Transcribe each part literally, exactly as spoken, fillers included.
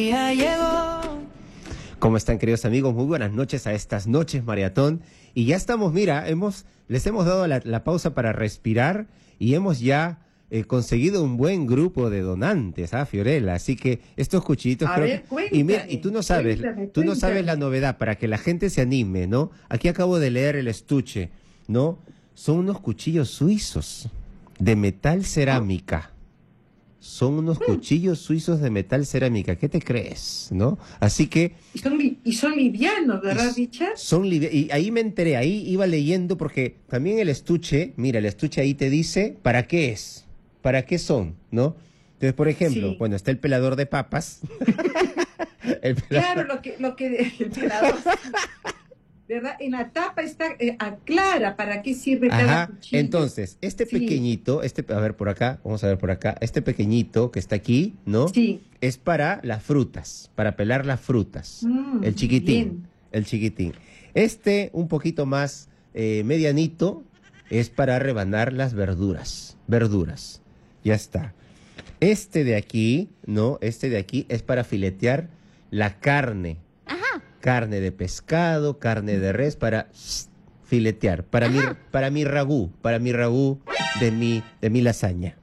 Ya llegó. ¿Cómo están, queridos amigos? Muy buenas noches a estas noches maratón. Y ya estamos, mira, hemos les hemos dado la, la pausa para respirar y hemos ya eh, conseguido un buen grupo de donantes, ¿ah, Fiorella? Así que estos cuchillitos A creo ver, que... cuéntame, Y mira, y tú no sabes, cuéntame, tú no sabes la cuéntame. novedad para que la gente se anime, ¿no? Aquí acabo de leer el estuche, ¿no? Son unos cuchillos suizos de metal cerámica. Son unos cuchillos suizos de metal cerámica. ¿Qué te crees? ¿No? Así que... Y son, li- y son livianos, ¿verdad, y Richard? Son livi- y ahí me enteré, ahí iba leyendo porque también el estuche, mira, el estuche ahí te dice para qué es, para qué son, ¿no? Entonces, por ejemplo, Sí. bueno, está el pelador de papas. El pela- Claro, lo que, lo que el pelador, ¿verdad? En la tapa está eh, aclara para qué sirve cada Ajá, cuchillo. entonces, este Sí. pequeñito, este, a ver por acá, vamos a ver por acá, este pequeñito que está aquí, ¿no? Sí. Es para las frutas, para pelar las frutas. Mm, el chiquitín, bien. el chiquitín. Este, un poquito más eh, medianito, es para rebanar las verduras, verduras. Ya está. Este de aquí, ¿no? Este de aquí es para filetear la carne. Carne de pescado, carne de res, para filetear. Para mi, para mi ragú, para mi ragú de mi, de mi lasaña.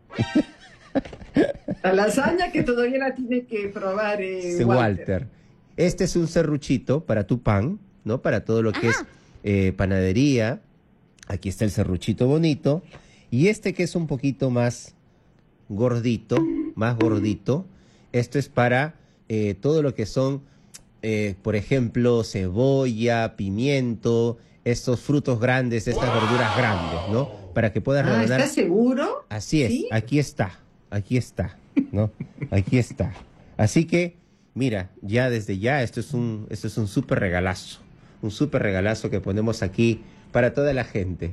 La lasaña que todavía la tiene que probar eh, Sí, Walter. Walter. Este es un serruchito para tu pan, ¿no? Para todo lo que es eh, panadería. Aquí está el serruchito bonito. Y este que es un poquito más gordito, más gordito. Esto es para eh, todo lo que son, eh, por ejemplo, cebolla, pimiento, estos frutos grandes, estas verduras grandes, ¿no? Para que puedas Ah, rebanar. ¿estás seguro? Así es, ¿Sí? aquí está, aquí está, ¿no? Aquí está. Así que, mira, ya desde ya, esto es un, esto es un súper regalazo, un súper regalazo que ponemos aquí para toda la gente.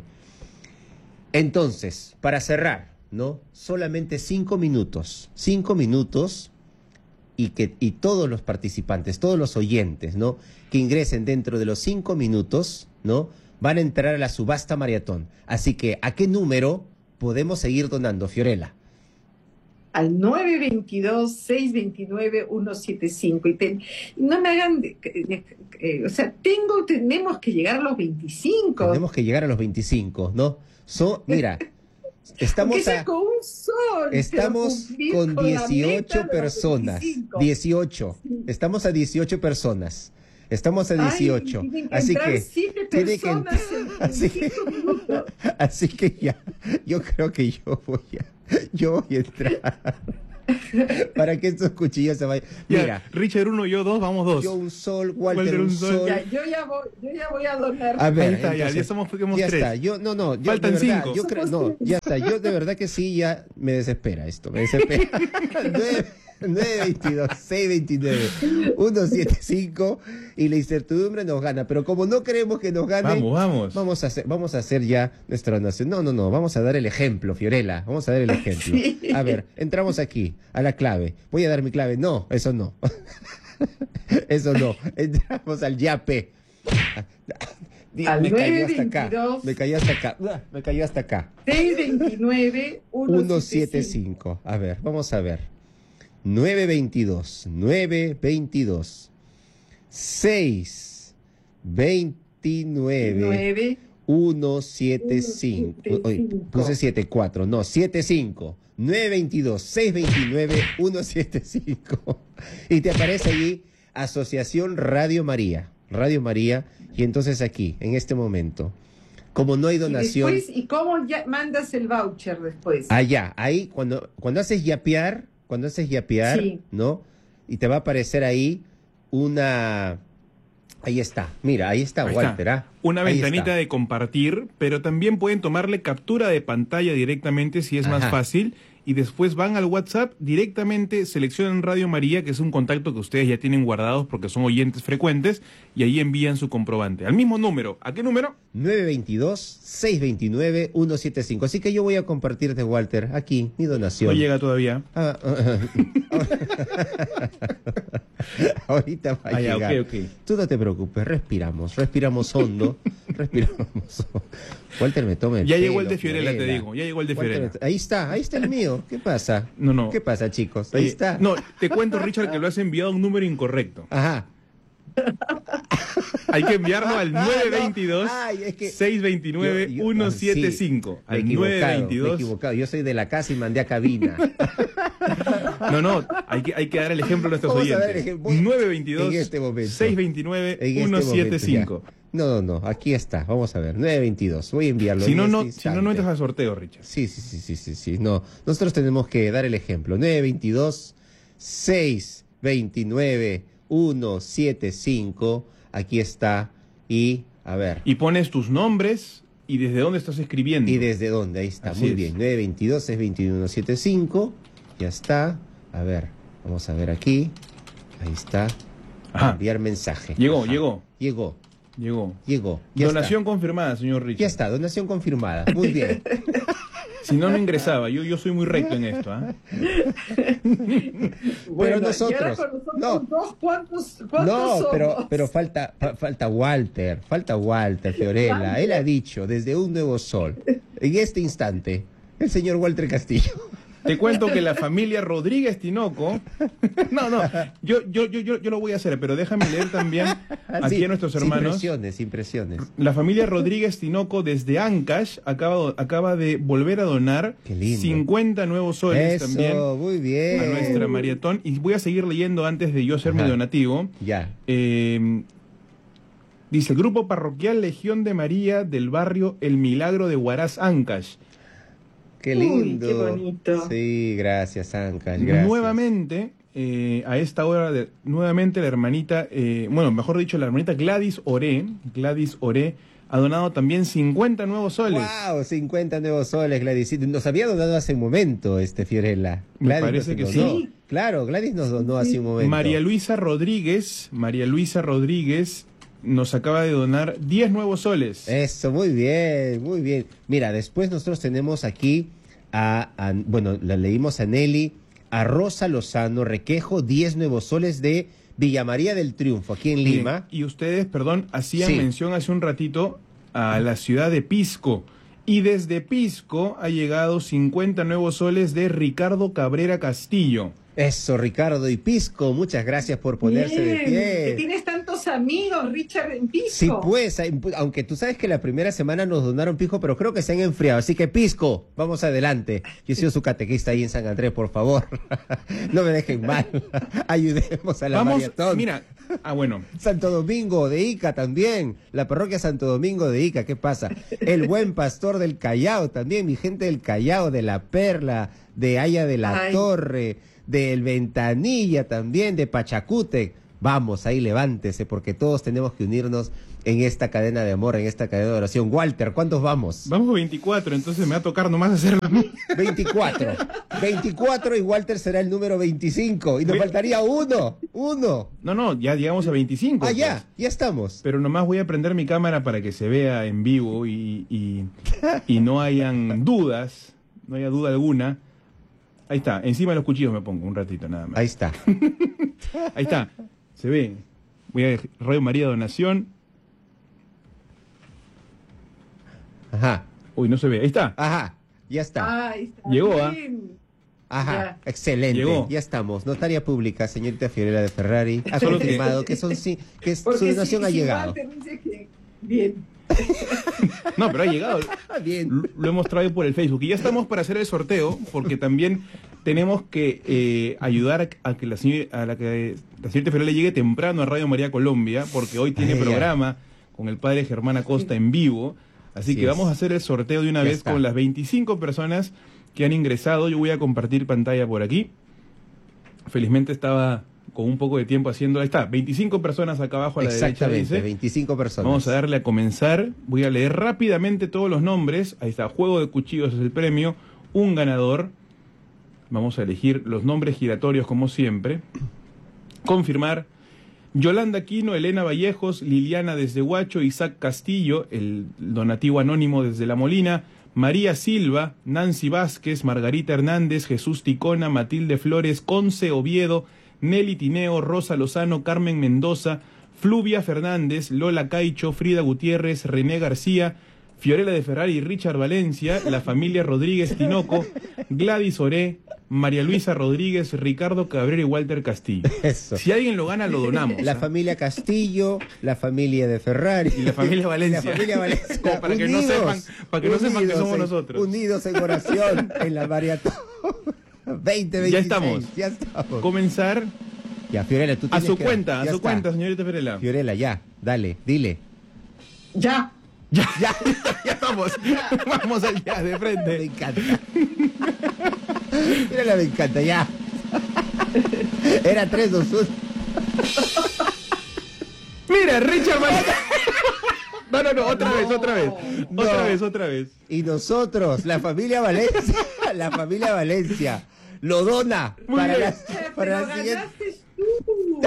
Entonces, para cerrar, ¿no? Solamente cinco minutos, cinco minutos y que y todos los participantes, todos los oyentes, ¿no? Que ingresen dentro de los cinco minutos, ¿no? Van a entrar a la subasta maratón. Así que, ¿a qué número podemos seguir donando, Fiorella? Al nueve veintidós, seis veintinueve, ciento setenta y cinco. Y, te- y no me hagan... de- de- eh, o sea, tengo, tenemos que llegar a los veinticinco. Tenemos que llegar a los veinticinco, ¿no? So, mira, Aunque estamos sea a... con un sol. Estamos pero cumplir con la meta dieciocho de los personas. veinticinco. dieciocho. Sí. Estamos a dieciocho personas. Estamos a Ay, dieciocho. tienen que Así entrar que siete tiene que personas entrar- en así, cinco minutos. así que ya, yo creo que yo voy a, yo voy a entrar para que estos cuchillos se vayan. Ya, Mira, Richard uno, yo dos, vamos dos. yo un sol, Walter, Walter, un un sol. sol. Ya, yo, ya voy, yo ya voy a donar. A ver, Ahí está, ya, entonces, ya somos- somos ya tres. está. Yo no, no, yo, Faltan de verdad, cinco. Yo creo, Somos no, tres. ya está. Yo de verdad que sí, ya me desespera esto, me desespera. nueve veintidós, seis veintinueve, ciento setenta y cinco y la incertidumbre nos gana, pero como no queremos que nos gane, Vamos, vamos. vamos a hacer, vamos a hacer ya nuestra donación. No, no, no, vamos a dar el ejemplo, Fiorella, vamos a dar el ejemplo. Sí. A ver, entramos aquí a la clave. Voy a dar mi clave. No, eso no. Eso no. Entramos al yape. Al Me cayó hasta acá. nueve veintidós. Me cayó hasta acá. Uah, Me cayó hasta acá. seis veintinueve, ciento setenta ciento y setenta y cinco. cinco. A ver, vamos a ver. nueve veintidós, nueve veintidós, seis veintinueve, nueve. ciento setenta y cinco. Oye, puse setenta y cuatro, no, setenta y cinco. nueve veintidós, seis veintinueve, ciento setenta y cinco. Y te aparece allí Asociación Radio María. Radio María. Y entonces aquí, en este momento, como no hay Y donación... después, ¿y cómo ya mandas el voucher después? Allá, ahí, cuando, cuando haces yapear, cuando haces yapear, Sí. ¿no? Y te va a aparecer ahí una... Ahí está, mira, ahí está, Ahí Walter, está. ¿ah? Una Ahí ventanita está. de compartir, pero también pueden tomarle captura de pantalla directamente si es más Ajá. fácil. Y después van al WhatsApp, directamente seleccionan Radio María, que es un contacto que ustedes ya tienen guardados porque son oyentes frecuentes, y ahí envían su comprobante. Al mismo número. ¿A qué número? nueve veintidós, seis veintinueve, ciento setenta y cinco. Así que yo voy a compartirte, Walter, aquí, mi donación. No llega todavía. Ah, ahorita va a Ah, ya, llegar. ok, ok. Tú no te preocupes, respiramos, respiramos hondo, Respiramos. Walter me toma el Ya pelo, llegó el de Fiorella, te Fiorella. digo. Ya llegó el de Walter Fiorella. me- Ahí está, ahí está el mío. ¿Qué pasa? No, no. ¿Qué pasa, chicos? Ahí Eh, está. No, te cuento, Richard, que lo has enviado a un número incorrecto. Ajá. Hay que enviarlo al nueve veintidós, Ay, es que- seiscientos veintinueve, Yo- yo- ciento setenta y cinco. me he Al equivocado, nueve me he veintidós. equivocado. Yo soy de la casa y mandé a cabina. No, no, hay que, hay que dar el ejemplo a nuestros Vamos a dar oyentes. el ejemplo. Voy- nueve veintidós, en este momento. seiscientos veintinueve, En este ciento setenta y cinco. momento, ya. No, no, no, aquí está. Vamos a ver, nueve veintidós. Voy a enviarlo. Si en no, este no, si no, instante. no entras al sorteo, Richard. Sí, sí, sí, sí, sí, sí. No, nosotros tenemos que dar el ejemplo. nueve veintidós, seiscientos veintinueve, ciento setenta y cinco. Aquí está. Y, a ver. Y pones tus nombres y desde dónde estás escribiendo. ¿Y desde dónde? Ahí está. Así Muy es. bien. nueve veintidós, seiscientos veintiuno, ciento setenta y cinco. Ya está. A ver, vamos a ver aquí. Ahí está. Ajá. Enviar mensaje. Llegó, Ajá. llegó. Llegó, Llegó. llegó. Ya Donación está. confirmada, señor Richard. Ya está, donación confirmada. Muy bien. Si no, no ingresaba. Yo, yo soy muy recto en esto. ¿ah? Bueno, nosotros, y ahora con nosotros no. dos, ¿cuántos, cuántos No, somos? pero, pero falta, fa- falta Walter, falta Walter Fiorella. Él ha dicho desde un nuevo sol, en este instante, el señor Walter Castillo. Te cuento que la familia Rodríguez Tinoco. No, no, yo, yo, yo, yo, yo lo voy a hacer, pero déjame leer también aquí Sí, a nuestros sin hermanos. Impresiones, impresiones. La familia Rodríguez Tinoco desde Ancash acaba, acaba de volver a donar Qué lindo. cincuenta nuevos soles Eso, también muy bien. a nuestra maratón. Y voy a seguir leyendo antes de yo hacer mi Ajá. donativo. Ya. Eh, dice, Grupo Parroquial Legión de María del barrio El Milagro de Huaraz, Ancash. Qué Uy, lindo. qué bonito. Sí, gracias, Ancash, gracias. Nuevamente, eh, a esta hora, de, nuevamente la hermanita, eh, bueno, mejor dicho, la hermanita Gladys Oré, Gladys Oré, ha donado también cincuenta nuevos soles. Wow, cincuenta nuevos soles, Gladys. Nos había donado hace un momento, este Fiorella. Me Gladys parece nos que donó. sí. Claro, Gladys nos donó hace un momento. María Luisa Rodríguez, María Luisa Rodríguez nos acaba de donar diez nuevos soles. Eso, muy bien, muy bien. Mira, después nosotros tenemos aquí a, a- bueno, la leímos a Nelly, a Rosa Lozano Requejo, diez nuevos soles de Villa María del Triunfo, aquí en Miren, Lima. y ustedes, perdón, hacían Sí. mención hace un ratito a la ciudad de Pisco. Y desde Pisco ha llegado cincuenta nuevos soles de Ricardo Cabrera Castillo. Eso, Ricardo y Pisco, muchas gracias por ponerse de Bien, pie. que tienes tantos amigos, Richard, en Pisco. Sí, pues, hay- aunque tú sabes que la primera semana nos donaron pisco, pero creo que se han enfriado. Así que pisco, vamos adelante. Yo he sido su catequista ahí en San Andrés, por favor. No me dejen mal. Ayudemos a la Vamos, maratón. mira, ah, bueno, Santo Domingo de Ica también. La parroquia Santo Domingo de Ica, ¿qué pasa? El buen pastor del Callao también, mi gente del Callao, de La Perla, de Haya de la Ay. Torre, del Ventanilla también, de Pachacútec. Vamos, ahí levántese, porque todos tenemos que unirnos en esta cadena de amor, en esta cadena de oración. Walter, ¿cuántos vamos? vamos a veinticuatro, entonces me va a tocar nomás hacerlo a mí. veinticuatro. veinticuatro y Walter será el número veinticinco. Y nos Voy- faltaría uno. Uno. No, no, ya llegamos a veinticinco. Ah, pues. ya, ya estamos. Pero nomás voy a prender mi cámara para que se vea en vivo y, y, y no hayan dudas, no haya duda alguna. Ahí está, encima de los cuchillos me pongo un ratito nada más. Ahí está. Ahí está, se ve. Voy a Radio María Donación. Ajá. Uy, no se ve. Ahí está. Ajá. Ya está. Ay, está Llegó, ¿ah? bien. Ajá. Ya. Excelente. Llegó. Ya estamos. Notaria pública, señorita Fiorella de Ferrari. Ha Solo que- confirmado que, son sí, que Porque su donación si- ha si llegado. Walter dice que- Bien. No, pero ha llegado. Ah, bien. Lo lo hemos traído por el Facebook. Y ya estamos para hacer el sorteo, porque también tenemos que eh, ayudar a, a que la señora, a la que la señorita Fiorella llegue temprano a Radio María Colombia, porque hoy tiene Ah, ya. programa con el padre Germán Acosta en vivo. Así Así que es. vamos a hacer el sorteo de una Ya vez está. con las veinticinco personas que han ingresado. Yo voy a compartir pantalla por aquí. Felizmente estaba con un poco de tiempo haciendo. Ahí está, veinticinco personas acá abajo a la derecha. Exactamente, Dice. veinticinco personas. Vamos a darle a comenzar. Voy a leer rápidamente todos los nombres. Ahí está, Juego de Cuchillos es el premio. Un ganador. Vamos a elegir los nombres giratorios como siempre. Confirmar. Yolanda Aquino, Elena Vallejos, Liliana desde Huacho, Isaac Castillo, el donativo anónimo desde La Molina, María Silva, Nancy Vázquez, Margarita Hernández, Jesús Ticona, Matilde Flores, Conce Oviedo, Nelly Tineo, Rosa Lozano, Carmen Mendoza, Fluvia Fernández, Lola Caicho, Frida Gutiérrez, René García, Fiorella de Ferrari, Richard Valencia, la familia Rodríguez Tinoco, Gladys Oré, María Luisa Rodríguez, Ricardo Cabrera y Walter Castillo. Eso. Si alguien lo gana, lo donamos. La ¿ah? familia Castillo, la familia de Ferrari. Y la familia Valencia. La familia Valencia. Como para que no sepan, para que no sepan que somos en, nosotros. Unidos en oración en la maratón veinte veintiséis. Ya estamos. Ya estamos. Comenzar Ya, Fiorella, tú a tienes su que- cuenta, a ya su está. cuenta, señorita Fiorella. Fiorella, ya, dale, dile. Ya. Ya, ya, ya estamos. Vamos allá, de Me frente. encanta. Fiorella, me encanta, ya. Era tres, dos, uno. Mira, Richard Valencia. No, no, no, otra vez, otra vez. No. Otra vez, otra vez. Y nosotros, la familia Valencia, la familia Valencia, lo dona Muy para bien. la, para Pero la siguiente. ganaste tú.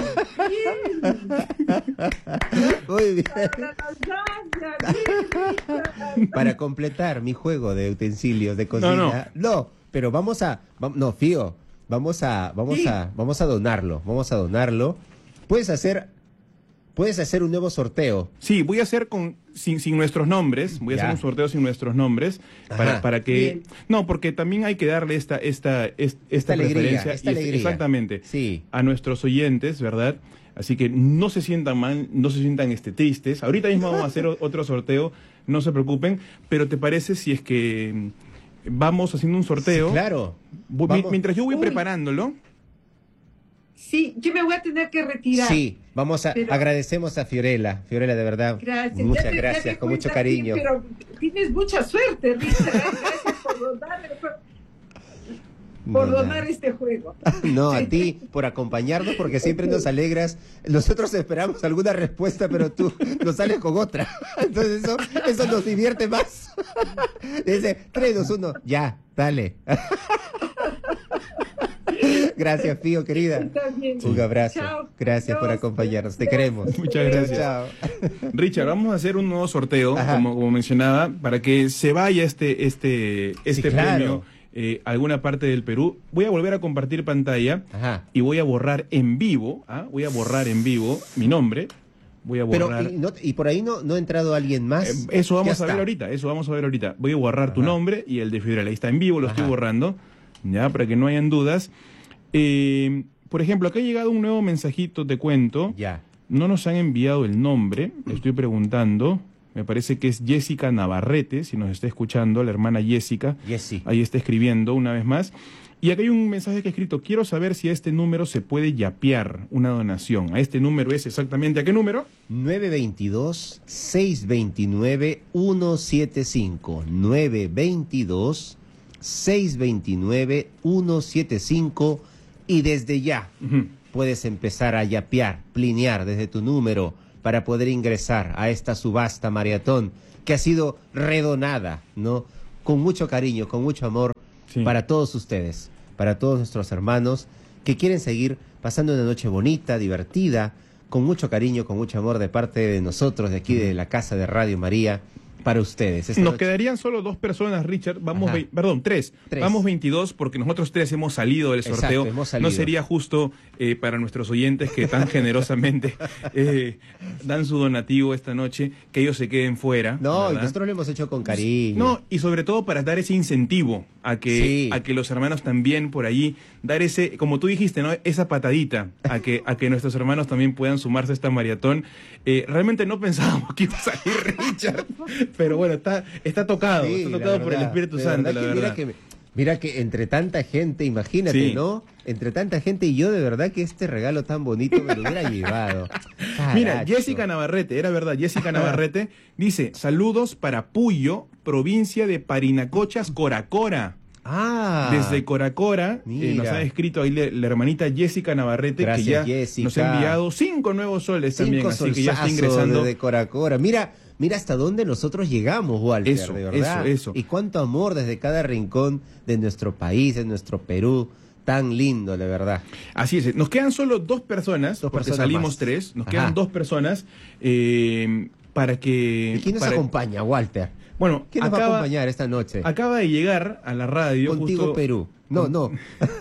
Bien. Muy bien. Para la lasaña, bien, Para completar mi juego de utensilios de cocina. No, No, no. pero vamos a, vam- no, Fío, vamos a, vamos Sí. a, vamos a donarlo, vamos a donarlo. Puedes hacer, puedes hacer un nuevo sorteo. Sí, voy a hacer con sin, sin nuestros nombres, voy a Ya. hacer un sorteo sin nuestros nombres para, Ajá. para que Bien. no, porque también hay que darle esta esta es- esta, Esta alegría, preferencia esta y es- alegría. exactamente Sí. a nuestros oyentes, ¿verdad? Así que no se sientan mal, no se sientan este tristes. Ahorita mismo vamos a hacer o- otro sorteo, no se preocupen, pero ¿te parece si es que mm, vamos haciendo un sorteo? Sí, claro. Voy- Vamos- mientras yo voy Uy. preparándolo. Sí, yo me voy a tener que retirar. Sí, vamos a, Pero- agradecemos a Fiorella, Fiorella de verdad, Gracias. muchas Ya te- ya gracias, te con mucho cuentas, cariño. sí, pero tienes mucha suerte, Richard. Gracias por donar, por, por No, donar nada. este juego. No, a ti por acompañarnos porque siempre nos alegras. Nosotros esperamos alguna respuesta, pero tú nos sales con otra. Entonces eso, eso nos divierte más. Dice, tres, dos, uno, ya, dale. Gracias, Fío, querida. Está bien. Un abrazo. Chao. Gracias por Dios. acompañarnos. Te Dios. queremos. Muchas gracias. Chao. Richard, vamos a hacer un nuevo sorteo, Ajá. como, como mencionaba, para que se vaya este, este, este claro. premio eh, a alguna parte del Perú. Voy a volver a compartir pantalla Ajá. y voy a borrar en vivo, ¿ah? voy a borrar en vivo mi nombre. Voy a Pero, borrar. y, no- y por ahí no, no ha entrado alguien más. Eh, eso Ya vamos a está. ver ahorita, eso vamos a ver ahorita. Voy a borrar tu Ajá. nombre y el de Fiorella. Ahí está en vivo, lo estoy Ajá. borrando, ya, para que no hayan dudas. Eh, por ejemplo, acá ha llegado un nuevo mensajito, te cuento. Ya. No nos han enviado el nombre, le estoy preguntando. Me parece que es Jessica Navarrete, si nos está escuchando, la hermana Jessica. Jessy. Ahí está escribiendo una vez más. Y acá hay un mensaje que ha escrito, quiero saber si a este número se puede yapear una donación. A este número es exactamente, ¿a qué número? nueve dos dos, seis dos nueve, uno siete cinco. nueve dos dos, seis dos nueve, uno siete cinco. Y desde ya Ujú. puedes empezar a yapear, plinear desde tu número para poder ingresar a esta subasta maratón que ha sido redonada, ¿no? Con mucho cariño, con mucho amor Sí. para todos ustedes, para todos nuestros hermanos que quieren seguir pasando una noche bonita, divertida, con mucho cariño, con mucho amor de parte de nosotros, de aquí de la Casa de Radio María, para ustedes. Esta Nos noche- quedarían solo dos personas, Richard. Vamos, Ajá. vei- perdón, tres. Tres. Vamos veintidós porque nosotros tres hemos salido del Exacto, sorteo. hemos salido. No sería justo eh, para nuestros oyentes que tan generosamente eh, dan su donativo esta noche que ellos se queden fuera. No, y ¿verdad? nosotros lo hemos hecho con cariño. No, y sobre todo para dar ese incentivo a que, Sí. a que los hermanos también por allí, dar ese, como tú dijiste, ¿no? Esa patadita, a que, a que nuestros hermanos también puedan sumarse a esta maratón. Eh, realmente no pensábamos que iba a salir Richard, pero bueno, está, está tocado, Sí, está la tocado por el verdad, Espíritu de Santo, verdad la que verdad. Mira que, mira que entre tanta gente, imagínate, Sí. ¿no? Entre tanta gente y yo de verdad que este regalo tan bonito me lo hubiera llevado. Mira, Caracho. Jessica Navarrete, era verdad, Jessica Navarrete dice, saludos para Puyo, provincia de Parinacochas, Coracora. Ah. Desde Coracora, eh, Mira. nos ha escrito ahí la, la hermanita Jessica Navarrete, Gracias, que ya Jessica. nos ha enviado cinco nuevos soles también, Cinco así que ya está solsazos ingresando. desde Coracora. Mira, mira hasta dónde nosotros llegamos, Walter, Eso, de verdad. eso, eso. Y cuánto amor desde cada rincón de nuestro país, de nuestro Perú. Tan lindo, de verdad. Así es, nos quedan solo dos personas, Dos porque personas salimos más. tres, nos Ajá. quedan dos personas eh, para que... ¿Y quién nos para- acompaña, Walter? Bueno, ¿Quién nos va a acaba, acompañar esta noche? acaba de llegar a la radio Contigo justo Perú. No, no.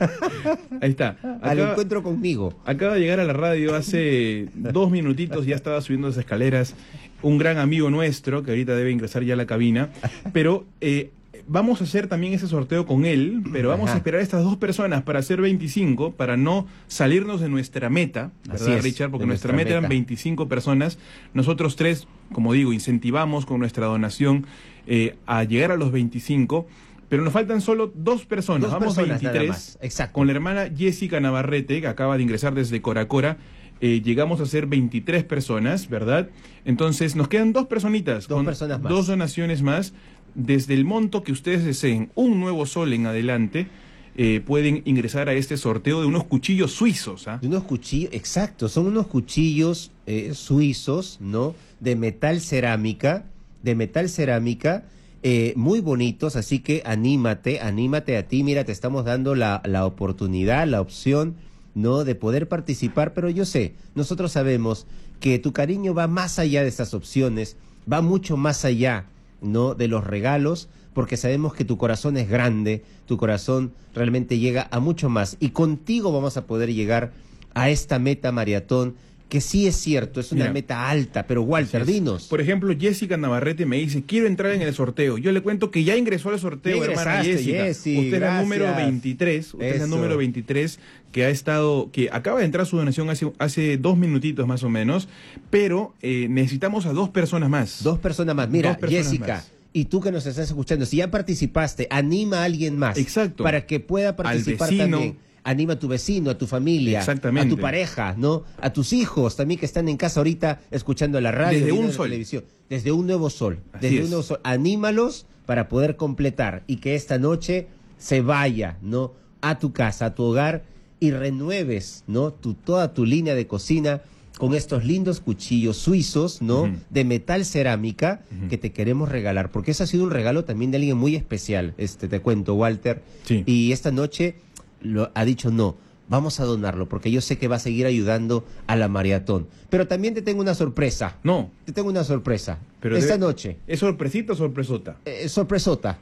Ahí está. Al Acaba, encuentro conmigo. acaba de llegar a la radio hace dos minutitos, ya estaba subiendo las escaleras. Un gran amigo nuestro, que ahorita debe ingresar ya a la cabina. Pero eh, vamos a hacer también ese sorteo con él, pero vamos Ajá. a esperar a estas dos personas para hacer veinticinco, para no salirnos de nuestra meta, Así ¿verdad, es, Richard? Porque de nuestra, nuestra meta eran meta. veinticinco personas. Nosotros tres, como digo, incentivamos con nuestra donación eh, a llegar a los veinticinco. Pero nos faltan solo dos personas, Dos vamos personas nada veintitrés, más, exacto. con la hermana Jessica Navarrete, que acaba de ingresar desde Coracora, eh, llegamos a ser veintitrés personas, ¿verdad? Entonces nos quedan dos personitas, Dos con personas más. dos donaciones más, desde el monto que ustedes deseen, un nuevo sol en adelante, eh, pueden ingresar a este sorteo de unos cuchillos suizos, ¿ah? De unos cuchillos, exacto, son unos cuchillos eh, suizos, ¿no? De metal cerámica, de metal cerámica, eh, muy bonitos, así que anímate, anímate a ti, mira, te estamos dando la, la oportunidad, la opción, ¿no? De poder participar, pero yo sé, nosotros sabemos que tu cariño va más allá de esas opciones, va mucho más allá, ¿no? De los regalos, porque sabemos que tu corazón es grande, tu corazón realmente llega a mucho más, y contigo vamos a poder llegar a esta meta maratón, que sí es cierto, es una Mira, meta alta, pero Walter, Así es. dinos. Por ejemplo, Jessica Navarrete me dice, quiero entrar en el sorteo. Yo le cuento que ya ingresó al sorteo, Ya hermana ingresaste, Jessica. Jessy, usted es la gracias. número veintitrés, usted es la Eso. número veintitrés que ha estado, que acaba de entrar su donación hace, hace dos minutitos más o menos, pero eh, necesitamos a dos personas más. Dos personas más. Mira, Dos personas Jessica, más. y tú que nos estás escuchando, si ya participaste, anima a alguien más. Exacto. Para que pueda participar vecino. también. Anima a tu vecino, a tu familia, Exactamente. a tu pareja, ¿no? A tus hijos también que están en casa ahorita escuchando la radio, Desde viendo un la sol. televisión. Desde un nuevo sol. Así Desde es. un nuevo sol. Anímalos para poder completar y que esta noche se vaya, ¿no? A tu casa, a tu hogar y renueves, ¿no? Tu, toda tu línea de cocina con estos lindos cuchillos suizos, ¿no? Ujú. De metal cerámica Ujú. que te queremos regalar, porque eso ha sido un regalo también de alguien muy especial, este te cuento, Walter. Sí. Y esta noche lo ha dicho no, vamos a donarlo, porque yo sé que va a seguir ayudando a la maratón. Pero también te tengo una sorpresa. No, Te tengo una sorpresa. pero esta debe- noche, ¿es sorpresita o sorpresota? eh, sorpresota.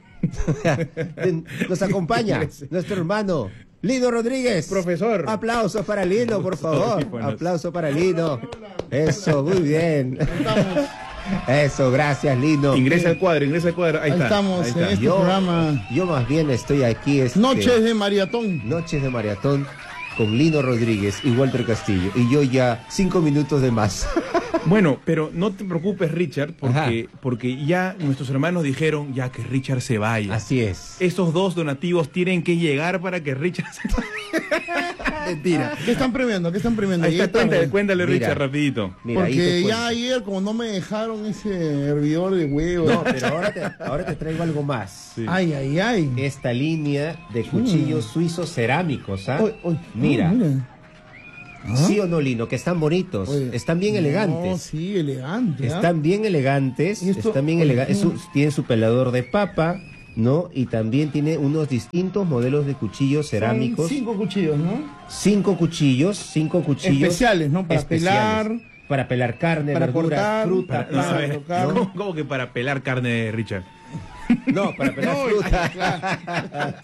Nos acompaña nuestro hermano Lino Rodríguez. Profesor. Aplausos para Lino, por favor. Audífonos. Aplauso para Lino. Eso, muy bien. Eso, gracias, Lino. Ingresa al cuadro, ingresa al cuadro. Ahí, Ahí está. estamos, ahí en está. este Yo, programa. yo más bien estoy aquí. Este, Noches de maratón. Noches de maratón con Lino Rodríguez y Walter Castillo. Y yo ya cinco minutos de más. Bueno, pero no te preocupes, Richard, porque, Ajá. porque ya nuestros hermanos dijeron ya que Richard se vaya. Así es. Esos dos donativos tienen que llegar para que Richard se vaya. Mentira. ¿Qué están premiando? ¿Qué están premiando? Ahí está, Llegué tarde. cuéntale, cuéntale, Mira. Richard, rapidito. Mira, ahí te Porque cuento. ya ayer, como no me dejaron ese hervidor de huevos. No, pero ahora te, ahora te traigo algo más. Sí. Ay, ay, ay. Esta línea de cuchillos suizos cerámicos, ¿ah? Uy, uy, Mira, uy, ¿Ah? sí o no, Lino, que están bonitos, Oye, están bien no, elegantes. sí, elegante. ¿ah? Están bien elegantes, ¿Y esto? están bien Oye, elegantes. ¿cómo? Tienen su pelador de papa, ¿no? Y también tiene unos distintos modelos de cuchillos cerámicos. Son cinco cuchillos, ¿no? Cinco cuchillos, cinco cuchillos. Especiales, ¿no? Para especiales. pelar. Para pelar carne, para verduras, cortar, fruta, Para- no, a pan, ver, tocar. ¿cómo, cómo que para pelar carne, Richard? No, para pelar No, fruta.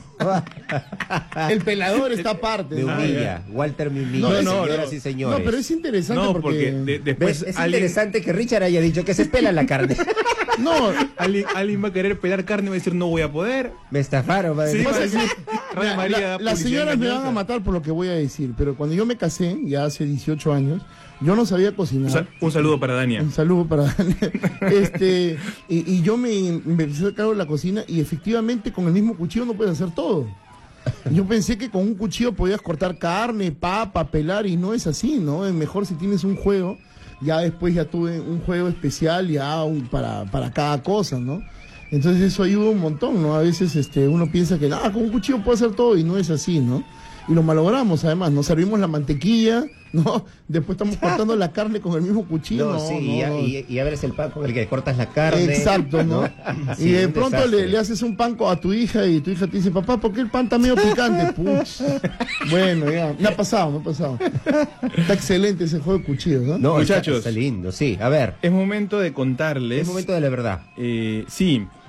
El pelador está aparte. Me ¿no? humilla, Walter me humilla, No, no, señoras no. y señores. No, pero es interesante No, porque... porque de- después ¿Ves? Es alguien, interesante que Richard haya dicho que se pela la carne. No, alguien, alguien va a querer pelar carne y va a decir no voy a poder. Me estafaron, madre Sí, mía. va a decir, Radio Mira, María, la- las publicidad señoras me van engañosa. a matar por lo que voy a decir, pero cuando yo me casé, ya hace dieciocho años, yo no sabía cocinar. Un, sal- un saludo para Dania. Un saludo para Daniel. Este, y, y yo me, me empecé a cargo de la cocina y efectivamente con el mismo cuchillo no puedes hacer todo. Yo pensé que con un cuchillo podías cortar carne, papa, pelar y no es así, ¿no? Es mejor si tienes un juego. Ya después ya tuve un juego especial ya un- para, para cada cosa, ¿no? Entonces eso ayuda un montón, ¿no? A veces este, uno piensa que ah, con un cuchillo puedo hacer todo y no es así, ¿no? Y lo malogramos además, nos servimos la mantequilla, ¿no? Después estamos cortando la carne con el mismo cuchillo. No, No, sí, no, y, no. y, y abres el pan con el que cortas la carne. Exacto, ¿no? Sí, y de un pronto desastre. le, le haces un pan co- a tu hija y tu hija te dice, papá, ¿por qué el pan está medio picante? Puch. Bueno, ya, me ha pasado, me ha pasado. Está excelente ese juego de cuchillos, ¿no? No, Muchachos. Está, está lindo, sí. A ver, Es momento de contarles. es momento de la verdad. Eh, sí,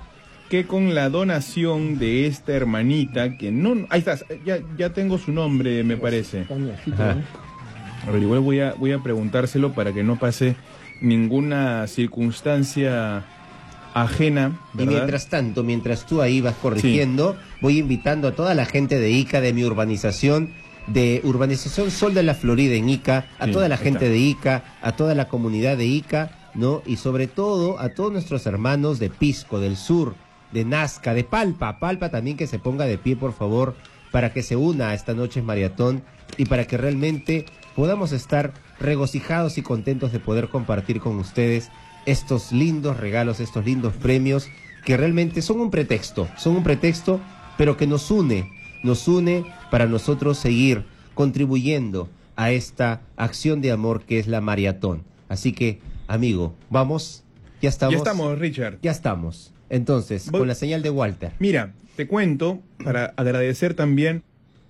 que con la donación de esta hermanita, que no... Ahí está, ya, ya tengo su nombre, me parece. Ajá. A ver, igual voy a, voy a preguntárselo para que no pase ninguna circunstancia ajena, ¿verdad? Y mientras tanto, mientras tú ahí vas corrigiendo, sí, voy invitando a toda la gente de Ica, de mi urbanización, de Urbanización Sol de la Florida en Ica, a sí, toda la gente está. de Ica, a toda la comunidad de Ica, ¿no? Y sobre todo a todos nuestros hermanos de Pisco, del Sur, de Nazca, de Palpa, Palpa también, que se ponga de pie, por favor, para que se una a esta noche maratón y para que realmente podamos estar regocijados y contentos de poder compartir con ustedes estos lindos regalos, estos lindos premios, que realmente son un pretexto, son un pretexto, pero que nos une, nos une para nosotros seguir contribuyendo a esta acción de amor que es la maratón. Así que, amigo, vamos, ya estamos. Ya estamos, Richard. Ya estamos. Entonces, Voy... con la señal de Walter. Mira, te cuento, para agradecer también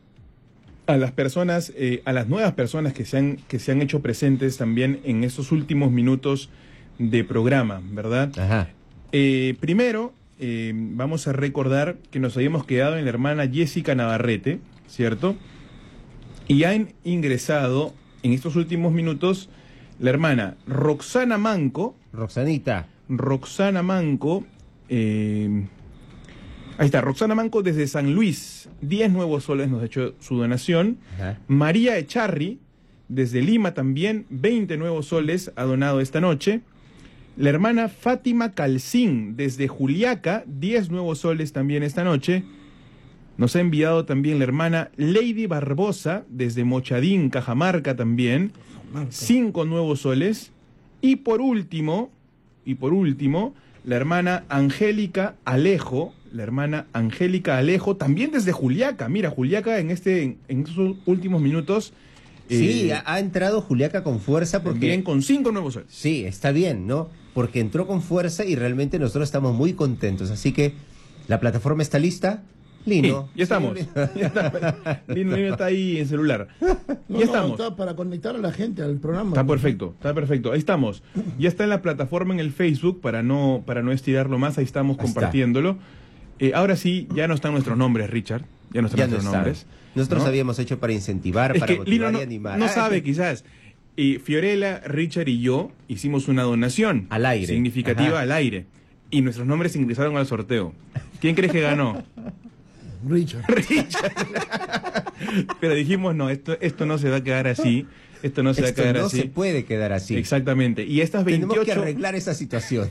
a las personas, eh, a las nuevas personas que se han, que se han hecho presentes también en estos últimos minutos de programa, ¿verdad? Ajá. Eh, primero, eh, vamos a recordar que nos habíamos quedado en la hermana Jessica Navarrete, ¿cierto? Y han ingresado en estos últimos minutos la hermana Roxana Manco. Roxanita. Roxana Manco. Eh, ahí está, Roxana Manco desde San Luis. diez nuevos soles nos ha hecho su donación. Ajá. María Echarri, desde Lima también, veinte nuevos soles ha donado esta noche. La hermana Fátima Calcín, desde Juliaca, diez nuevos soles también esta noche. Nos ha enviado también la hermana Lady Barbosa, desde Mochadín, Cajamarca también, cinco nuevos soles. Y por último, y por último, la hermana Angélica Alejo, la hermana Angélica Alejo, también desde Juliaca. Mira, Juliaca en este, en, en estos últimos minutos... Sí, eh, ha, ha entrado Juliaca con fuerza porque... Bien, con cinco nuevos soles. Sí, está bien, ¿no? Porque entró con fuerza y realmente nosotros estamos muy contentos. Así que, ¿la plataforma está lista? Lino. Sí, ya estamos. Sí, ya está. Lino, Lino está ahí en celular. No, ya no, estamos. está para conectar a la gente al programa. Está perfecto, está perfecto. Ahí estamos. Ya está en la plataforma en el Facebook para no, para no estirarlo más. Ahí estamos Ahí compartiéndolo. Eh, ahora sí, ya no están nuestros nombres, Richard. Ya no están Ya nuestros no están. nombres. Nosotros ¿no? habíamos hecho para incentivar, Es para que motivar Lino y no, animar. no Ah, sabe quizás. Y Fiorella, Richard y yo hicimos una donación. Al aire. Significativa. Ajá. Al aire. Y nuestros nombres ingresaron al sorteo. ¿Quién crees que ganó? Richard. Richard. Pero dijimos, no, esto, esto no se va a quedar así. Esto no se Esto va a quedar no así. se puede quedar así. Exactamente. Y estas veintiocho... Tenemos que arreglar esa situación.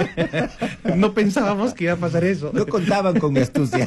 No pensábamos que iba a pasar eso. No contaban con mi astucia.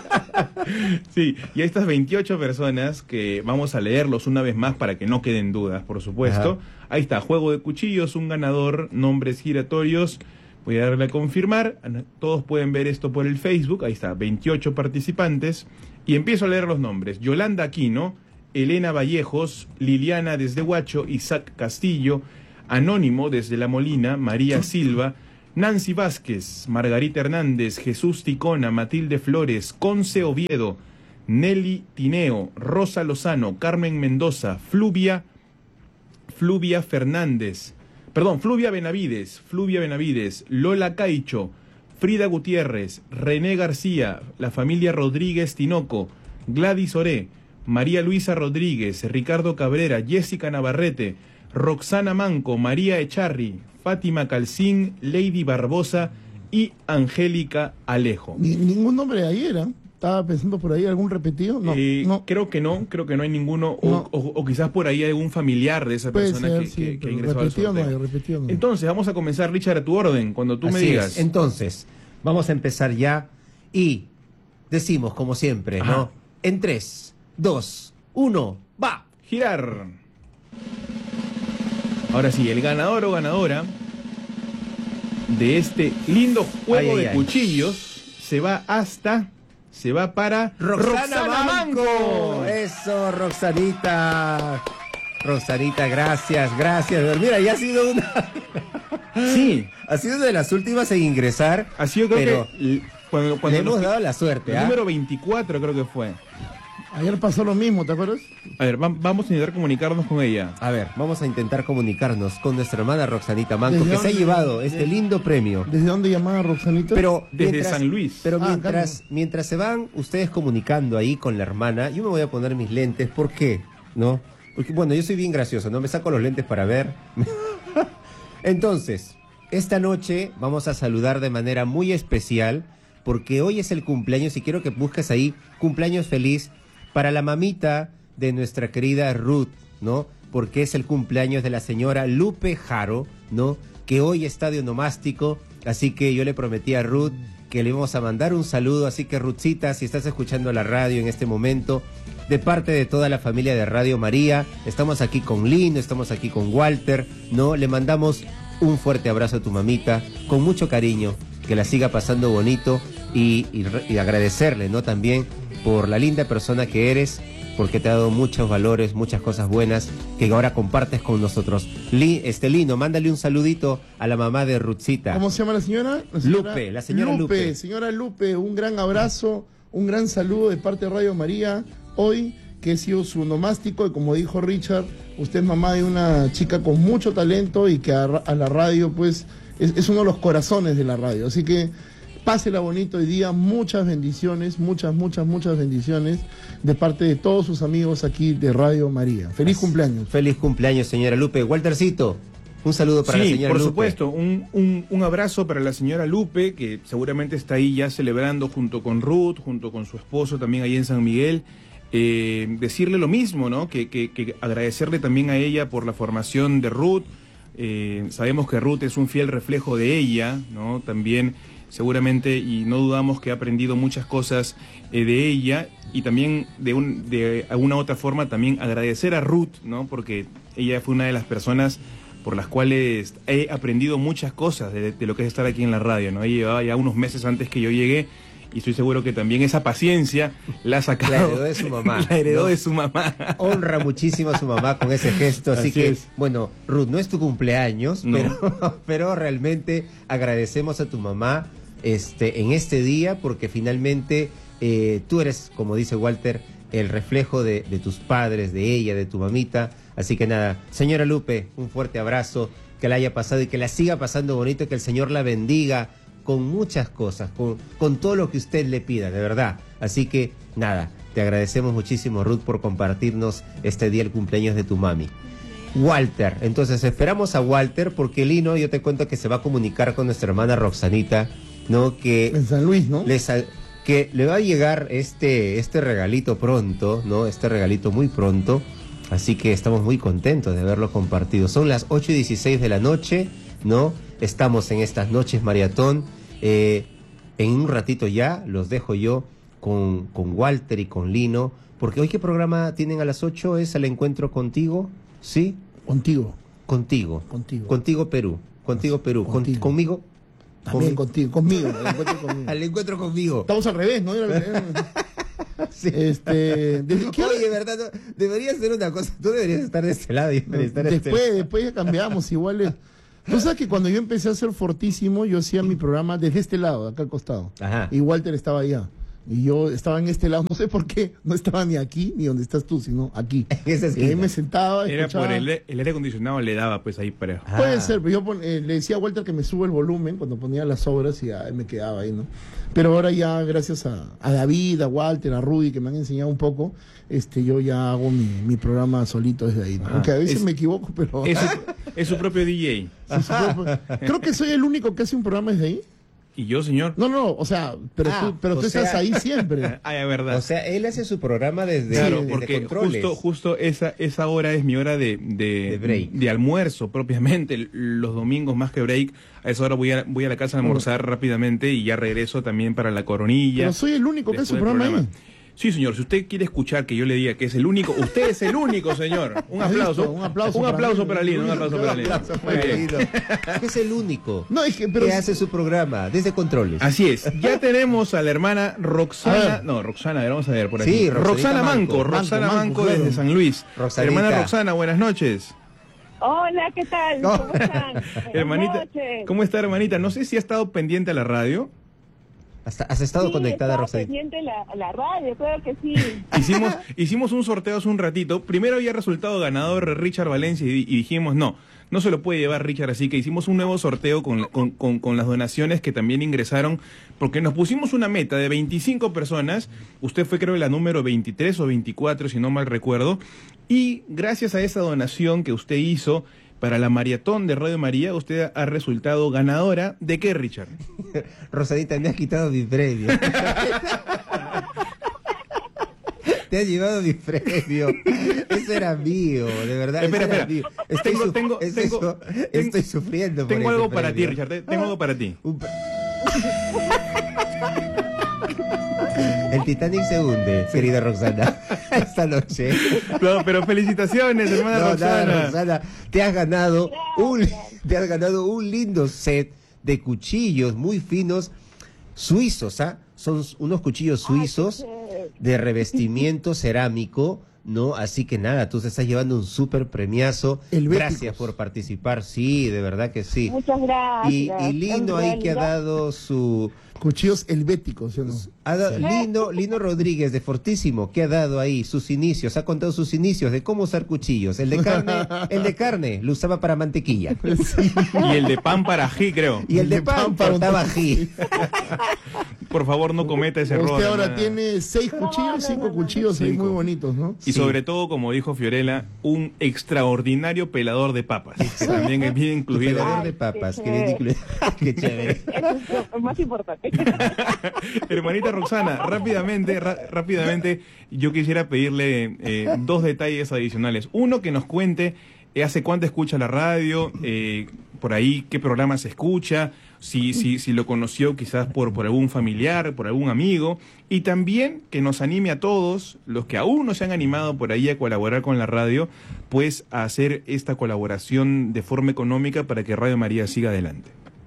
Sí, y a estas veintiocho personas que vamos a leerlos una vez más para que no queden dudas, por supuesto. Ajá. Ahí está, juego de cuchillos, un ganador, nombres giratorios. Voy a darle a confirmar. Todos pueden ver esto por el Facebook. Ahí está, veintiocho participantes. Y empiezo a leer los nombres. Yolanda Aquino, Elena Vallejos, Liliana desde Huacho, Isaac Castillo, Anónimo desde La Molina, María Silva, Nancy Vázquez, Margarita Hernández, Jesús Ticona, Matilde Flores, Conce Oviedo, Nelly Tineo, Rosa Lozano, Carmen Mendoza, Fluvia, Fluvia Fernández, perdón, Fluvia Benavides, Fluvia Benavides, Lola Caicho, Frida Gutiérrez, René García, la familia Rodríguez Tinoco, Gladys Oré, María Luisa Rodríguez, Ricardo Cabrera, Jessica Navarrete, Roxana Manco, María Echarri, Fátima Calcín, Lady Barbosa y Angélica Alejo. Ni, ningún nombre de ayer, ¿eh? Estaba pensando por ahí algún repetido. No, eh, no. Creo que no, creo que no hay ninguno, o, No. o, o quizás por ahí algún familiar de esa Puede persona ser, que, sí, que, que pero ingresó al repetido no sorteo. hay, repetido no hay. Entonces, vamos a comenzar, Richard, a tu orden, cuando tú Así me digas. es. Entonces, vamos a empezar ya y decimos, como siempre, Ajá. ¿no? En tres, dos, uno, va. Girar. Ahora sí, el ganador o ganadora de este lindo juego Ay, ay, de ay. cuchillos se va hasta, se va para Roxana, Manco. Manco. Eso, Roxanita. Roxanita, gracias, gracias. Mira, ya ha sido una... Sí, ha sido de las últimas en ingresar. ha sido creo pero que l- cuando, le cuando hemos nos- dado la suerte, el ¿ah? número veinticuatro creo que fue. Ayer pasó lo mismo, ¿te acuerdas? A ver, va- vamos a intentar comunicarnos con ella. A ver, vamos a intentar comunicarnos con nuestra hermana Roxanita Manco, ¿Desde que se ha dónde? llevado este lindo premio. ¿Desde dónde llamaba Roxanita? Pero Desde mientras- San Luis. Pero Ah, mientras, claro. mientras se van ustedes comunicando ahí con la hermana, yo me voy a poner mis lentes. ¿Por qué? ¿No? Porque, bueno, yo soy bien gracioso, ¿no? Me saco los lentes para ver. Entonces, esta noche vamos a saludar de manera muy especial, porque hoy es el cumpleaños, y quiero que busques ahí cumpleaños feliz para la mamita de nuestra querida Ruth, ¿no? Porque es el cumpleaños de la señora Lupe Jaro, ¿no? Que hoy está de onomástico, así que yo le prometí a Ruth que le íbamos a mandar un saludo, así que Ruthcita, si estás escuchando la radio en este momento, de parte de toda la familia de Radio María, estamos aquí con Lino, estamos aquí con Walter, ¿no? Le mandamos un fuerte abrazo a tu mamita, con mucho cariño, que la siga pasando bonito y, y, y agradecerle, ¿no? También por la linda persona que eres, porque te ha dado muchos valores, muchas cosas buenas que ahora compartes con nosotros. Li, este Lino, mándale un saludito a la mamá de Ruthcita. ¿Cómo se llama la señora? La señora Lupe, la señora Lupe. Señora Lupe, un gran abrazo, un gran saludo de parte de Radio María. Hoy, que he sido su onomástico, y como dijo Richard, usted es mamá de una chica con mucho talento y que a, a la radio, pues, es, es uno de los corazones de la radio. Así que pásela bonito hoy día, muchas bendiciones, muchas, muchas, muchas bendiciones de parte de todos sus amigos aquí de Radio María. Feliz cumpleaños. Feliz cumpleaños, señora Lupe. Waltercito, un saludo para Sí, la señora por Lupe. supuesto, un, un, un abrazo para la señora Lupe, que seguramente está ahí ya celebrando junto con Ruth, junto con su esposo también ahí en San Miguel. Eh, decirle lo mismo, ¿no? Que, que, que agradecerle también a ella por la formación de Ruth. Eh, sabemos que Ruth es un fiel reflejo de ella, ¿no? También seguramente, y no dudamos que ha aprendido muchas cosas eh, de ella, y también de, un, de alguna otra forma también agradecer a Ruth, ¿no? Porque ella fue una de las personas por las cuales he aprendido muchas cosas de, de lo que es estar aquí en la radio, ¿no? Ella llevaba ya unos meses antes que yo llegué, y estoy seguro que también esa paciencia la ha sacado. La heredó de su mamá. La heredó ¿no? de su mamá. Honra muchísimo a su mamá con ese gesto, así, Así que, es. bueno, Ruth, no es tu cumpleaños, No. pero, pero realmente agradecemos a tu mamá este, en este día, porque finalmente eh, tú eres, como dice Walter, el reflejo de, de tus padres, de ella, de tu mamita. Así que nada, señora Lupe, un fuerte abrazo, que la haya pasado y que la siga pasando bonito, que el Señor la bendiga con muchas cosas, con, con todo lo que usted le pida, de verdad. Así que nada, te agradecemos muchísimo, Ruth, por compartirnos este día el cumpleaños de tu mami. Walter, entonces esperamos a Walter, porque Lino, yo te cuento que se va a comunicar con nuestra hermana Roxanita, ¿no? Que En San Luis, ¿no? les a- que le va a llegar este, este regalito pronto, ¿no? Este regalito muy pronto. Así que estamos muy contentos de haberlo compartido. Son las ocho y dieciséis de la noche, ¿no? Estamos en estas noches maratón. Eh, en un ratito ya los dejo yo con, con Walter y con Lino. Porque hoy, ¿qué programa tienen a las ocho? ¿Es el encuentro contigo? ¿Sí? Contigo, Contigo. contigo. Contigo Perú. Contigo Perú. Con- Contigo. conmigo. También Conmi- contigo, conmigo. el encuentro conmigo. Al encuentro conmigo. Estamos al revés, ¿no? Sí. Este, ¿desde qué hora? Oye, verdad, no, deberías hacer una cosa. Tú deberías estar de este lado y yo debería estar de este Después, lado. después ya cambiamos, igual es. Tú sabes que cuando yo empecé a hacer Fortísimo, yo hacía mi programa desde este lado, acá al costado. Ajá. Y Walter estaba allá. Y yo estaba en este lado, no sé por qué, no estaba ni aquí, ni donde estás tú, sino aquí. En esa Y esquina. ahí me sentaba, Era escuchaba. por el, el aire acondicionado, le daba pues ahí para... Ah. Puede ser, pero yo pon- eh, le decía a Walter que me sube el volumen cuando ponía las obras y ya me quedaba ahí, ¿no? Pero ahora ya, gracias a, a David, a Walter, a Rudy, que me han enseñado un poco, este yo ya hago mi, mi programa solito desde ahí, ¿no? Ah, Aunque a veces es- me equivoco, pero... Es su, es su propio D J. Sí, supongo. Creo que soy el único que hace un programa desde ahí. ¿Y yo, señor? No, no, o sea, pero Ah, tú, pero o tú estás sea- ahí siempre. Ah, es verdad. O sea, él hace su programa desde, Claro, desde porque controles. justo, justo esa, esa hora es mi hora de, de, De break. de almuerzo propiamente. Los domingos más que break, a esa hora voy a, voy a la casa a almorzar rápidamente y ya regreso también para la coronilla. Pero soy el único que hace después un del programa ahí. Sí, señor, si usted quiere escuchar que yo le diga que es el único, usted es el único, señor. Un ¿Has aplauso. visto? Un aplauso Un para aplauso mí. para Lino, un aplauso para Lino. aplauso Muy para bien. Lino. Que es el único No, es que, pero que hace su programa desde controles. Así es, ya tenemos a la hermana A Roxana, ver. no, Roxana, a ver, vamos a ver por aquí. Sí, Roxanita Roxana Manco, Manco. Roxana Manco, Manco, Manco, desde claro. San Luis. Roxanita. Hermana Roxana, buenas noches. Hola, ¿qué tal? No. ¿Cómo están? Buenas Hermanita, noches. ¿cómo está, hermanita? No sé si ha estado pendiente a la radio. ¿Has, has estado Sí, conectada, estaba Roxanita? pendiente la, la radio, creo que sí. Hicimos, hicimos un sorteo hace un ratito. Primero había resultado ganador Richard Valencia y, y dijimos no, no se lo puede llevar Richard, así que hicimos un nuevo sorteo con, con, con, con las donaciones que también ingresaron, porque nos pusimos una meta de veinticinco personas. Usted fue creo la número veintitrés o veinticuatro, si no mal recuerdo, y gracias a esa donación que usted hizo para la maratón de Radio María, usted ha resultado ganadora. ¿De qué, Richard? Rosadita, me has quitado mi premio. Te has llevado mi premio. Eso era mío, de verdad. Espera, eso era espera. mío. Estoy, Tengo- su- tengo- es tengo- eso, tengo- estoy sufriendo por Tengo ese algo para ti, premio. Richard. te- Tengo algo para ti. Un pre- El Titanic se hunde, querida Roxana, esta noche. No, pero felicitaciones, hermana No, Roxana. nada, Roxana, te has ganado un, Gracias. te has ganado un lindo set de cuchillos muy finos suizos, ¿ah? Son unos cuchillos suizos Ay, de revestimiento cerámico, ¿no? Así que nada, tú te estás llevando un súper premiazo. Helvéticos. Gracias por participar, sí, de verdad que sí. Muchas gracias. Y, y lindo En ahí que ha realidad, dado su... Cuchillos helvéticos, ¿sí o no? Ha dado, Lino, Lino Rodríguez de Fortísimo, que ha dado ahí sus inicios, ha contado sus inicios de cómo usar cuchillos. El de carne, el de carne lo usaba para mantequilla. Y el de pan para ají, creo. Y el de El de pan pan para cortaba un- ají. Por favor, no cometa ese error. Usted ahora hermana. tiene seis No, cuchillos, no, cinco no, no. cuchillos ahí Cinco. muy bonitos, ¿no? Y Sí. sobre todo, como dijo Fiorella, un extraordinario pelador de papas. Que también es bien incluido. Pelador de Ay, papas, qué que bien incluido. Qué chévere. Eso es lo más importante. Hermanita Roxana, rápidamente, ra- rápidamente, yo quisiera pedirle eh, dos detalles adicionales. Uno, que nos cuente eh, hace cuánto escucha la radio, eh, por ahí qué programa se escucha, si, si, si lo conoció quizás por, por algún familiar, por algún amigo, y también que nos anime a todos, los que aún no se han animado por ahí a colaborar con la radio, pues a hacer esta colaboración de forma económica para que Radio María siga adelante.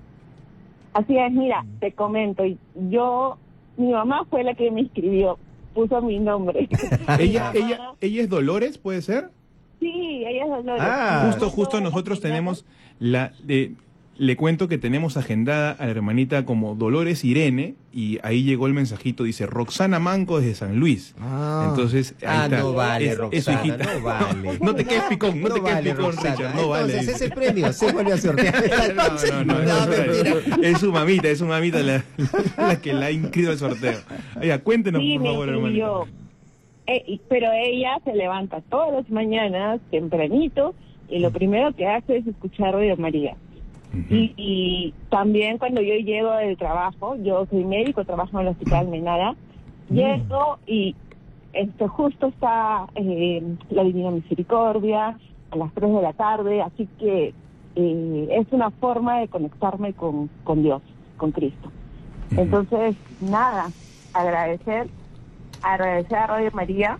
Así es, mira, te comento, yo, mi mamá fue la que me inscribió, puso mi nombre. ¿Ella, ella, ella es Dolores, puede ser? Sí, ella es Dolores. Ah. Justo, justo nosotros tenemos la de, le cuento que tenemos agendada a la hermanita como Dolores Irene, y ahí llegó el mensajito, dice Roxana Manco desde San Luis. Ah. Entonces, ahí Ah, está. no vale, Es- es su Roxana, hijita. no vale. No te quedes picón, no, No te quedes vale, picón, Roxana. Richard, no vale. Entonces, ese premio se vuelve a sortear esta No, noche. no, no, no, No, no, mentira. es su mamita, es su mamita la, la que la ha inscrito al sorteo. Oiga, cuéntenos, Sí, por me favor, inscribió. hermanita. Eh, y- pero ella se levanta todas las mañanas, tempranito, y lo primero que hace es escuchar Radio María. Y, y también cuando yo llego del trabajo, yo soy médico, trabajo en el hospital Menada, llego y este justo está eh, la Divina Misericordia a las tres de la tarde, así que eh, es una forma de conectarme con, con Dios, con Cristo. Entonces, nada, agradecer, agradecer a Radio María.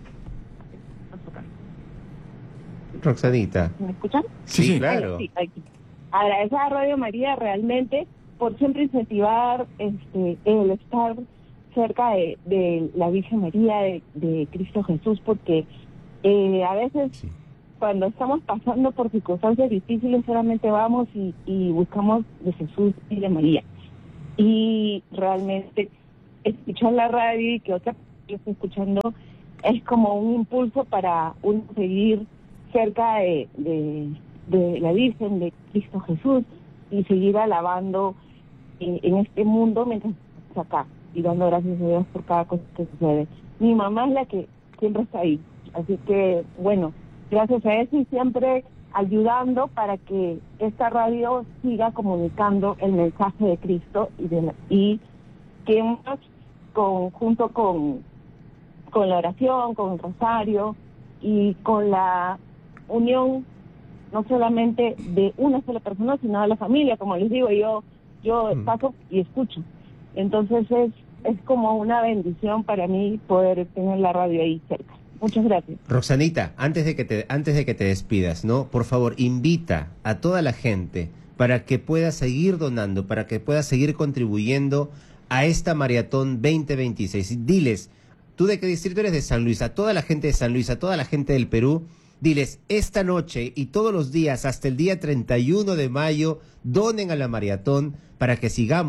Roxanita. ¿Me escuchan? Sí, sí. claro. Sí, aquí. Agradecer a Radio María realmente por siempre incentivar este el estar cerca de, de la Virgen María, de, de Cristo Jesús, porque eh, a veces Sí. cuando estamos pasando por circunstancias difíciles solamente vamos y, y buscamos de Jesús y de María. Y realmente escuchar la radio y que otra persona lo esté escuchando es como un impulso para uno seguir cerca de, de, de la Virgen, de Cristo Jesús, y seguir alabando en, en este mundo mientras estamos acá y dando gracias a Dios por cada cosa que sucede. Mi mamá es la que siempre está ahí, así que bueno, gracias a eso y siempre ayudando para que esta radio siga comunicando el mensaje de Cristo y, de la, y que hemos con, junto con, con la oración, con el rosario y con la unión no solamente de una sola persona, sino de la familia. Como les digo, yo yo Mm. paso y escucho. Entonces es es como una bendición para mí poder tener la radio ahí cerca. Muchas gracias. Roxanita, antes de que te antes de que te despidas, ¿no? Por favor, invita a toda la gente para que pueda seguir donando, para que pueda seguir contribuyendo a esta maratón veinte veintiséis. Diles, ¿tú de qué distrito eres? De San Luis. A toda la gente de San Luis, a toda la gente del Perú, diles, esta noche y todos los días hasta el día treinta y uno de mayo, donen a la maratón para que sigamos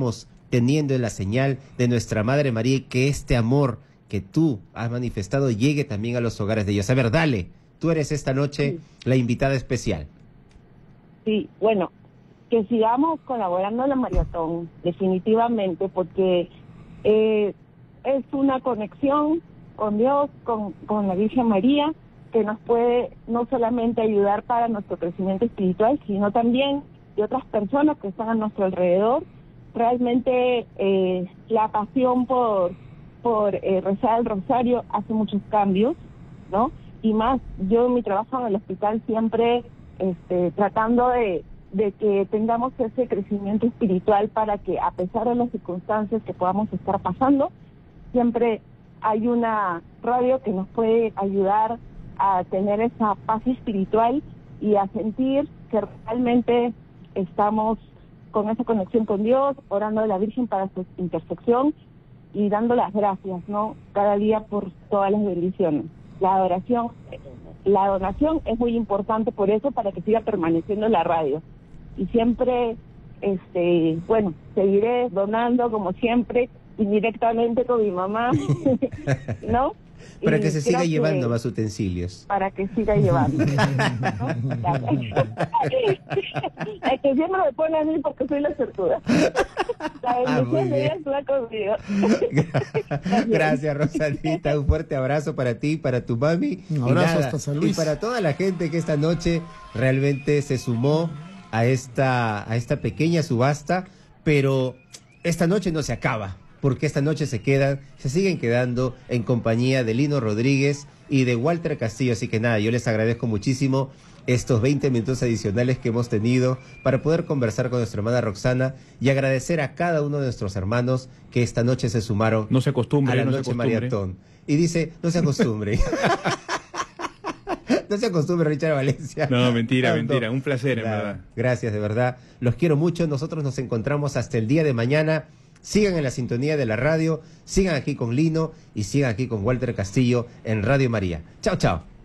teniendo la señal de nuestra Madre María y que este amor que tú has manifestado llegue también a los hogares de ellos. A ver, dale, tú eres esta noche sí. la invitada especial. Sí, bueno, que sigamos colaborando en la maratón, definitivamente, porque eh, es una conexión con Dios, con, con la Virgen María, que nos puede no solamente ayudar para nuestro crecimiento espiritual, sino también de otras personas que están a nuestro alrededor. Realmente eh, la pasión por, por eh, rezar el rosario hace muchos cambios, ¿no? Y más, yo en mi trabajo en el hospital siempre este, tratando de, de que tengamos ese crecimiento espiritual para que a pesar de las circunstancias que podamos estar pasando, siempre hay una radio que nos puede ayudar a tener esa paz espiritual y a sentir que realmente estamos con esa conexión con Dios, orando a la Virgen para su intersección y dando las gracias, ¿no? Cada día por todas las bendiciones. La adoración, la donación es muy importante por eso, para que siga permaneciendo la radio. Y siempre, este, bueno, seguiré donando como siempre, indirectamente con mi mamá, ¿no? Para Y que se siga creo llevando que- más utensilios. Para que siga llevando. ¿no? Es que siempre me pone a mí porque soy la sortuda. La Ah, muy bendición de bien. Dios va conmigo. Gracias, Rosanita. Un fuerte abrazo para ti, para tu mami. Un Y abrazo nada, hasta San Y Luis. para toda la gente que esta noche realmente se sumó a esta, a esta pequeña subasta. Pero esta noche no se acaba, porque esta noche se quedan, se siguen quedando en compañía de Lino Rodríguez y de Walter Castillo. Así que nada, yo les agradezco muchísimo estos veinte minutos adicionales que hemos tenido para poder conversar con nuestra hermana Roxana y agradecer a cada uno de nuestros hermanos que esta noche se sumaron No se acostumbre, a la no se noche acostumbre. maratón. Y dice, no se acostumbre. No se acostumbre, Richard Valencia. No, mentira, Tanto. mentira. Un placer, en Nada, verdad. Gracias, de verdad. Los quiero mucho. Nosotros nos encontramos hasta el día de mañana. Sigan en la sintonía de la radio. Sigan aquí con Lino y sigan aquí con Walter Castillo en Radio María. Chao, chao.